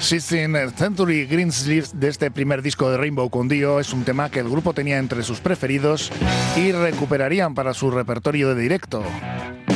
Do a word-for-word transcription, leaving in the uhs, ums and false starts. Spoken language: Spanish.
sixteenth Century Greensleeves de este primer disco de Rainbow con Dio es un tema que el grupo tenía entre sus preferidos y recuperarían para su repertorio de directo.